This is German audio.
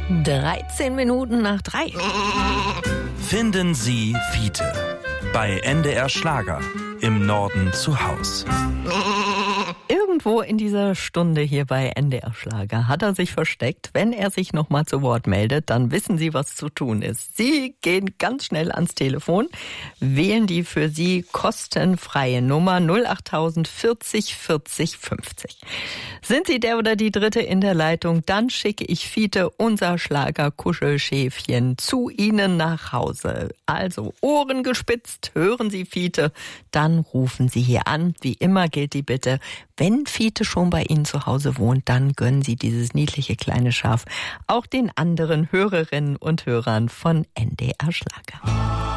13 Minuten nach 3. Finden Sie Fiete bei NDR Schlager im Norden zu Haus. Irgendwo in dieser Stunde hier bei NDR Schlager hat er sich versteckt. Wenn er sich nochmal zu Wort meldet, dann wissen Sie, was zu tun ist. Sie gehen ganz schnell ans Telefon, wählen die für Sie kostenfreie Nummer 08000 40 40 50. Sind Sie der oder die Dritte in der Leitung, dann schicke ich Fiete, unser Schlager-Kuschelschäfchen, zu Ihnen nach Hause. Also Ohren gespitzt, hören Sie Fiete, dann rufen Sie hier an. Wie immer gilt die Bitte, wenn Fiete schon bei Ihnen zu Hause wohnt, dann gönnen Sie dieses niedliche kleine Schaf auch den anderen Hörerinnen und Hörern von NDR Schlager.